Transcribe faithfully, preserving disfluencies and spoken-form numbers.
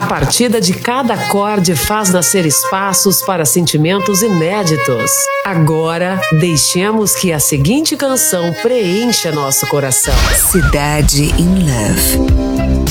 partida de cada acorde faz nascer espaços para sentimentos inéditos. Agora, deixemos que a seguinte canção preencha nosso coração. Cidade in Love.